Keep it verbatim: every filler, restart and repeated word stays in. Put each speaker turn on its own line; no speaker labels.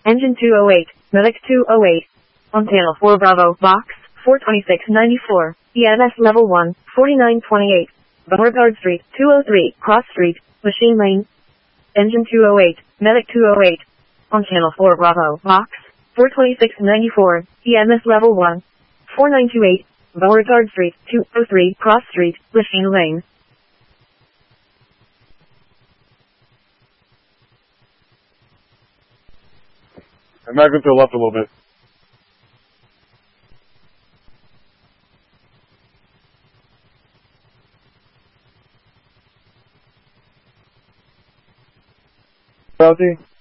Engine two oh eight, Medic two oh eight. On channel four Bravo, box, four twenty-six ninety-four, E M S level one, forty-nine twenty-eight. Beauregard Street, two oh three, Cross Street, Machine Lane. Engine two oh eight, Medic two oh eight. On channel four Bravo, box, four twenty-six ninety-four, E M S level one, four nine two eight, Beauregard Street, two oh three, Cross Street, Machine Lane.
I'm not going to the left a little bit. Rousey?